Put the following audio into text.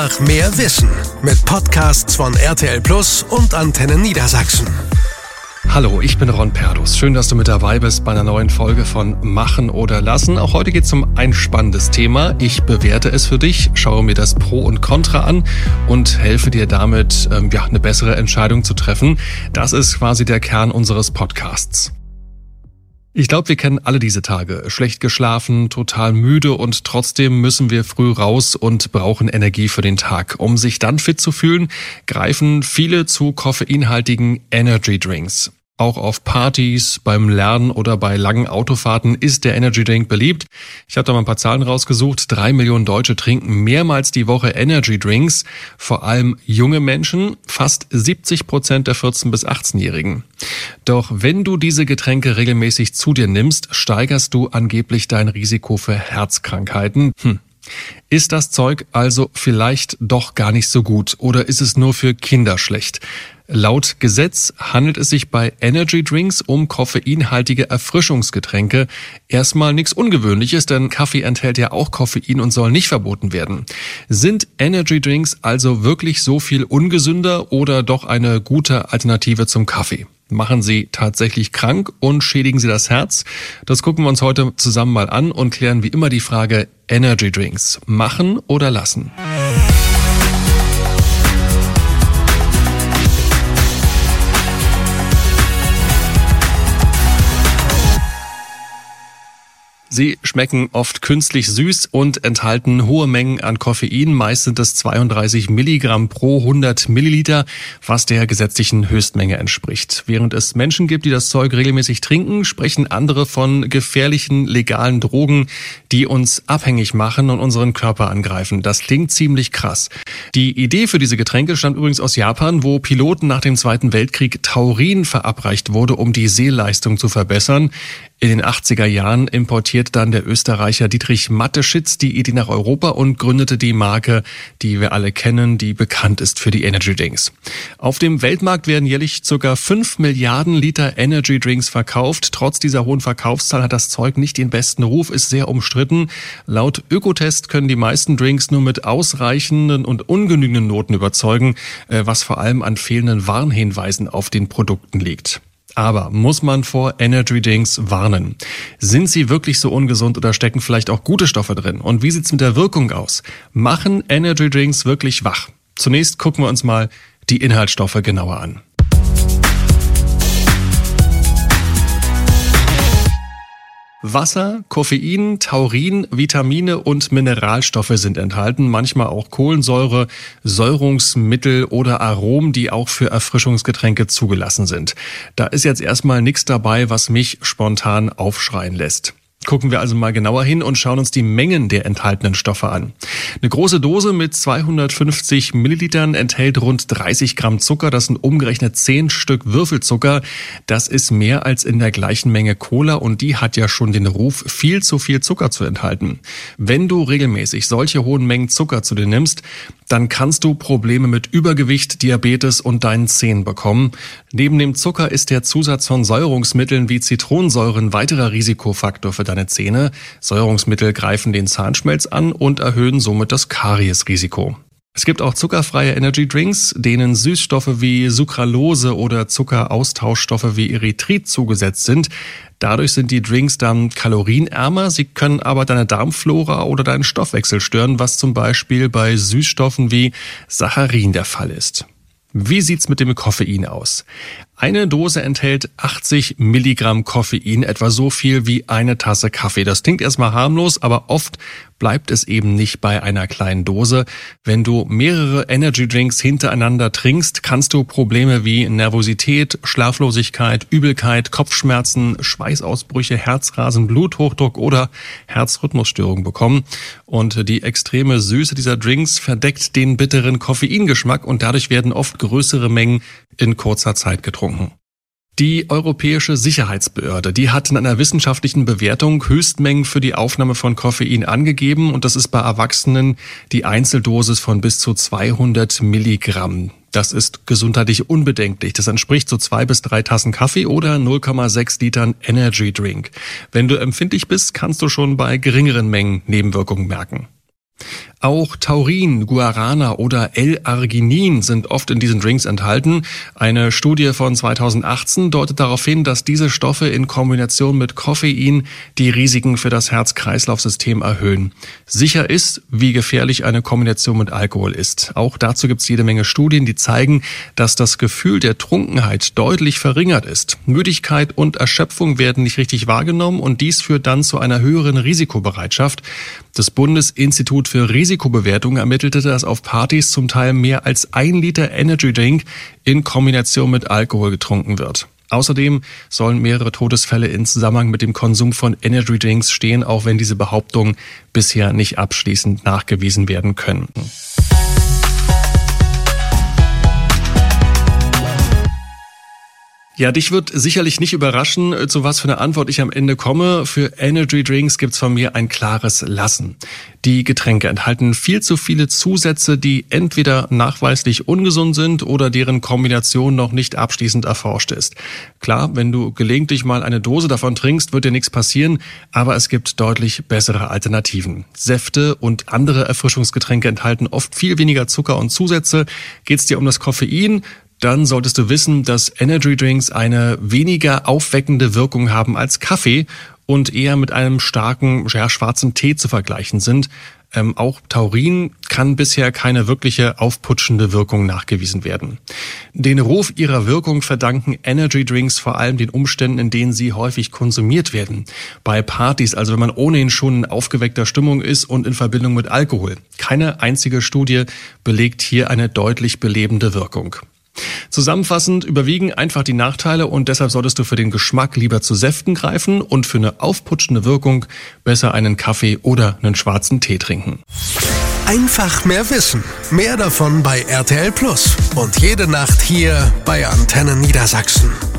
Nach mehr Wissen mit Podcasts von RTL Plus und Antenne Niedersachsen. Hallo, ich bin Ron Perdus. Schön, dass du mit dabei bist bei einer neuen Folge von Machen oder Lassen. Auch heute geht es um ein spannendes Thema. Ich bewerte es für dich, schaue mir das Pro und Contra an und helfe dir damit, eine bessere Entscheidung zu treffen. Das ist quasi der Kern unseres Podcasts. Ich glaube, wir kennen alle diese Tage. Schlecht geschlafen, total müde und trotzdem müssen wir früh raus und brauchen Energie für den Tag. Um sich dann fit zu fühlen, greifen viele zu koffeinhaltigen Energy Drinks. Auch auf Partys, beim Lernen oder bei langen Autofahrten ist der Energy Drink beliebt. Ich habe da mal ein paar Zahlen rausgesucht. 3 Millionen Deutsche trinken mehrmals die Woche Energy Drinks. Vor allem junge Menschen, fast 70% der 14- bis 18-Jährigen. Doch wenn du diese Getränke regelmäßig zu dir nimmst, steigerst du angeblich dein Risiko für Herzkrankheiten. Ist das Zeug also vielleicht doch gar nicht so gut oder ist es nur für Kinder schlecht? Laut Gesetz handelt es sich bei Energy Drinks um koffeinhaltige Erfrischungsgetränke. Erstmal nichts Ungewöhnliches, denn Kaffee enthält ja auch Koffein und soll nicht verboten werden. Sind Energy Drinks also wirklich so viel ungesünder oder doch eine gute Alternative zum Kaffee? Machen sie tatsächlich krank und schädigen sie das Herz? Das gucken wir uns heute zusammen mal an und klären wie immer die Frage Energy Drinks. Machen oder lassen? Sie schmecken oft künstlich süß und enthalten hohe Mengen an Koffein. Meist sind es 32 Milligramm pro 100 Milliliter, was der gesetzlichen Höchstmenge entspricht. Während es Menschen gibt, die das Zeug regelmäßig trinken, sprechen andere von gefährlichen, legalen Drogen, die uns abhängig machen und unseren Körper angreifen. Das klingt ziemlich krass. Die Idee für diese Getränke stammt übrigens aus Japan, wo Piloten nach dem Zweiten Weltkrieg Taurin verabreicht wurde, um die Sehleistung zu verbessern. In den 80er Jahren importierte dann der Österreicher Dietrich Mateschitz die Idee nach Europa und gründete die Marke, die wir alle kennen, die bekannt ist für die Energy Drinks. Auf dem Weltmarkt werden jährlich ca. 5 Milliarden Liter Energy Drinks verkauft. Trotz dieser hohen Verkaufszahl hat das Zeug nicht den besten Ruf, ist sehr umstritten. Laut Ökotest können die meisten Drinks nur mit ausreichenden und ungenügenden Noten überzeugen, was vor allem an fehlenden Warnhinweisen auf den Produkten liegt. Aber muss man vor Energy Drinks warnen? Sind sie wirklich so ungesund oder stecken vielleicht auch gute Stoffe drin? Und wie sieht's mit der Wirkung aus? Machen Energy Drinks wirklich wach? Zunächst gucken wir uns mal die Inhaltsstoffe genauer an. Wasser, Koffein, Taurin, Vitamine und Mineralstoffe sind enthalten, manchmal auch Kohlensäure, Säurungsmittel oder Aromen, die auch für Erfrischungsgetränke zugelassen sind. Da ist jetzt erstmal nichts dabei, was mich spontan aufschreien lässt. Gucken wir also mal genauer hin und schauen uns die Mengen der enthaltenen Stoffe an. Eine große Dose mit 250 Millilitern enthält rund 30 Gramm Zucker. Das sind umgerechnet 10 Stück Würfelzucker. Das ist mehr als in der gleichen Menge Cola und die hat ja schon den Ruf, viel zu viel Zucker zu enthalten. Wenn du regelmäßig solche hohen Mengen Zucker zu dir nimmst, dann kannst du Probleme mit Übergewicht, Diabetes und deinen Zähnen bekommen. Neben dem Zucker ist der Zusatz von Säurungsmitteln wie Zitronensäure ein weiterer Risikofaktor für deine Zähne. Säurungsmittel greifen den Zahnschmelz an und erhöhen somit das Kariesrisiko. Es gibt auch zuckerfreie Energy Drinks, denen Süßstoffe wie Sucralose oder Zuckeraustauschstoffe wie Erythrit zugesetzt sind. Dadurch sind die Drinks dann kalorienärmer, sie können aber deine Darmflora oder deinen Stoffwechsel stören, was zum Beispiel bei Süßstoffen wie Saccharin der Fall ist. Wie sieht's mit dem Koffein aus? Eine Dose enthält 80 Milligramm Koffein, etwa so viel wie eine Tasse Kaffee. Das klingt erstmal harmlos, aber oft bleibt es eben nicht bei einer kleinen Dose. Wenn du mehrere Energy Drinks hintereinander trinkst, kannst du Probleme wie Nervosität, Schlaflosigkeit, Übelkeit, Kopfschmerzen, Schweißausbrüche, Herzrasen, Bluthochdruck oder Herzrhythmusstörungen bekommen. Und die extreme Süße dieser Drinks verdeckt den bitteren Koffeingeschmack und dadurch werden oft größere Mengen in kurzer Zeit getrunken. Die Europäische Sicherheitsbehörde, die hat in einer wissenschaftlichen Bewertung Höchstmengen für die Aufnahme von Koffein angegeben und das ist bei Erwachsenen die Einzeldosis von bis zu 200 Milligramm. Das ist gesundheitlich unbedenklich. Das entspricht so 2 bis 3 Tassen Kaffee oder 0,6 Litern Energy Drink. Wenn du empfindlich bist, kannst du schon bei geringeren Mengen Nebenwirkungen merken. Auch Taurin, Guarana oder L-Arginin sind oft in diesen Drinks enthalten. Eine Studie von 2018 deutet darauf hin, dass diese Stoffe in Kombination mit Koffein die Risiken für das Herz-Kreislauf-System erhöhen. Sicher ist, wie gefährlich eine Kombination mit Alkohol ist. Auch dazu gibt es jede Menge Studien, die zeigen, dass das Gefühl der Trunkenheit deutlich verringert ist. Müdigkeit und Erschöpfung werden nicht richtig wahrgenommen und dies führt dann zu einer höheren Risikobereitschaft. Das Bundesinstitut für Risikobewertung ermittelte, dass auf Partys zum Teil mehr als 1 Liter Energy Drink in Kombination mit Alkohol getrunken wird. Außerdem sollen mehrere Todesfälle in Zusammenhang mit dem Konsum von Energy Drinks stehen, auch wenn diese Behauptungen bisher nicht abschließend nachgewiesen werden können. Ja, dich wird sicherlich nicht überraschen, zu was für eine Antwort ich am Ende komme. Für Energy Drinks gibt's von mir ein klares Lassen. Die Getränke enthalten viel zu viele Zusätze, die entweder nachweislich ungesund sind oder deren Kombination noch nicht abschließend erforscht ist. Klar, wenn du gelegentlich mal eine Dose davon trinkst, wird dir nichts passieren, aber es gibt deutlich bessere Alternativen. Säfte und andere Erfrischungsgetränke enthalten oft viel weniger Zucker und Zusätze. Geht's dir um das Koffein? Dann solltest du wissen, dass Energy Drinks eine weniger aufweckende Wirkung haben als Kaffee und eher mit einem starken, schwarzen Tee zu vergleichen sind. Auch Taurin kann bisher keine wirkliche aufputschende Wirkung nachgewiesen werden. Den Ruf ihrer Wirkung verdanken Energy Drinks vor allem den Umständen, in denen sie häufig konsumiert werden. Bei Partys, also wenn man ohnehin schon in aufgeweckter Stimmung ist und in Verbindung mit Alkohol. Keine einzige Studie belegt hier eine deutlich belebende Wirkung. Zusammenfassend überwiegen einfach die Nachteile und deshalb solltest du für den Geschmack lieber zu Säften greifen und für eine aufputschende Wirkung besser einen Kaffee oder einen schwarzen Tee trinken. Einfach mehr Wissen. Mehr davon bei RTL Plus und jede Nacht hier bei Antenne Niedersachsen.